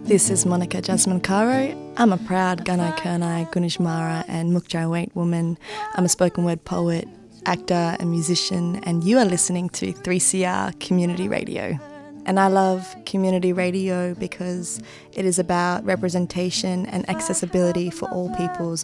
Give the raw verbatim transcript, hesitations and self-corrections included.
This is Monica Jasmine Caro. I'm a proud Gunai Kurnai, Gunishmara and Mukjai Wait woman. I'm a spoken word poet, actor and musician, and you are listening to three C R Community Radio. And I love community radio because it is about representation and accessibility for all peoples